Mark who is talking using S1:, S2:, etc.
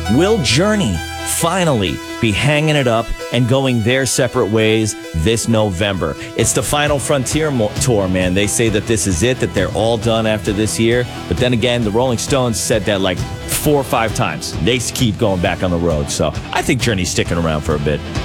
S1: Will Journey finally be hanging it up and going their separate ways this November? It's the Final Frontier tour, man. They say that this is it, that they're all done after this year. But then again, the Rolling Stones said that like 4 or 5 times. They keep going back on the road. So I think Journey's sticking around for a bit.